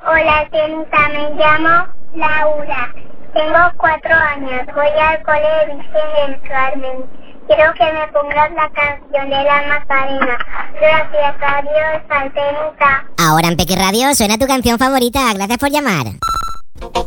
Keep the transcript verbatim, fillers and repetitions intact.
Hola, Tenita, me llamo Laura. Tengo cuatro años. Voy al cole Virgen del Carmen. Quiero que me pongas la canción de la Macarena. Gracias, adiós, Tenita. Ahora en Pequi Radio suena tu canción favorita. Gracias por llamar.